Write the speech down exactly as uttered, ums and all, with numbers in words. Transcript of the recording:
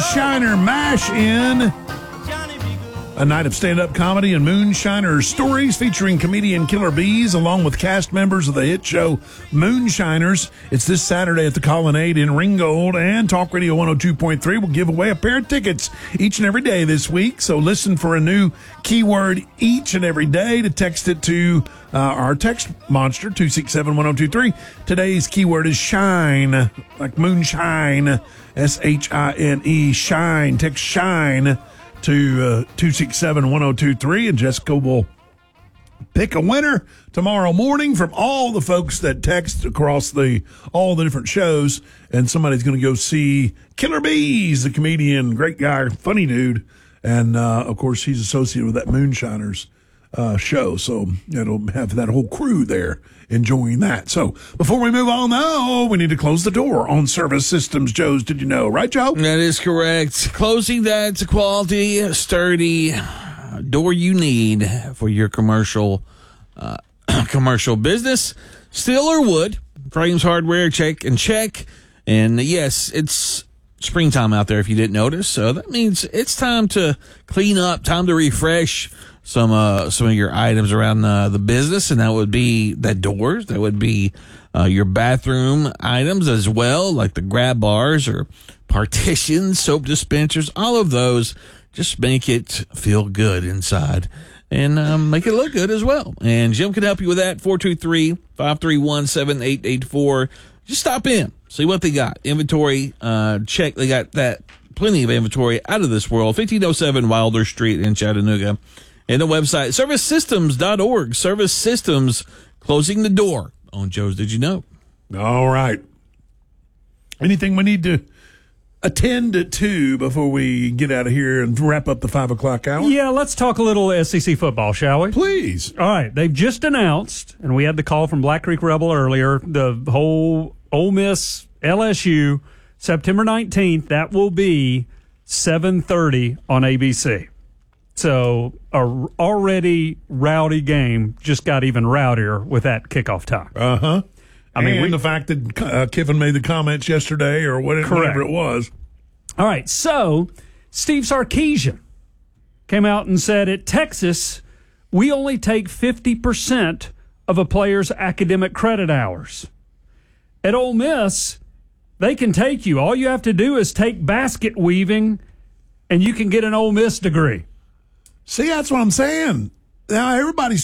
Moonshiner Mash-In. A night of stand-up comedy and moonshiner stories featuring comedian Killer Bees along with cast members of the hit show Moonshiners. It's this Saturday at the Colonnade in Ringgold, and Talk Radio one oh two point three will give away a pair of tickets each and every day this week. So listen for a new keyword each and every day to text it to uh, our text monster, two six seven, one oh two three. Today's keyword is shine, like moonshine, S H I N E, shine. Text shine to uh, two six seven, one oh two three, and Jessica will pick a winner tomorrow morning from all the folks that text across the all the different shows, and somebody's going to go see Killer Bees, the comedian, great guy, funny dude, and uh, of course he's associated with that Moonshiners uh, show, so it'll have that whole crew there enjoying that. So before we move on, though, we need to close the door on Service Systems. Joe's, did you know, right, Joe? That is correct. Closing that quality, sturdy door you need for your commercial uh, commercial business. Steel or wood, Frames Hardware, check and check. And yes, it's springtime out there if you didn't notice. So that means it's time to clean up, time to refresh some uh some of your items around uh, the business, and that would be that doors, that would be uh, your bathroom items as well, like the grab bars or partitions, soap dispensers, all of those. Just make it feel good inside and um, make it look good as well. And Jim can help you with that. four two three, five three one, seven eight eight four. Just stop in, see what they got. Inventory, uh, check. They got that plenty of inventory out of this world. fifteen oh seven Wilder Street in Chattanooga. And the website, service systems dot org. Service Systems, closing the door on Joe's Did You Know? All right. Anything we need to attend to before we get out of here and wrap up the five o'clock hour? Yeah, let's talk a little S E C football, shall we? Please. All right. They've just announced, and we had the call from Black Creek Rebel earlier, the whole Ole Miss L S U, September nineteenth. That will be seven thirty on A B C. So a already rowdy game just got even rowdier with that kickoff time. Uh-huh. I mean, and we, the fact that uh, Kiffin made the comments yesterday or whatever, whatever it was. All right, so Steve Sarkisian came out and said, at Texas, we only take fifty percent of a player's academic credit hours. At Ole Miss, they can take you. All you have to do is take basket weaving, and you can get an Ole Miss degree. See, that's what I'm saying. Now everybody's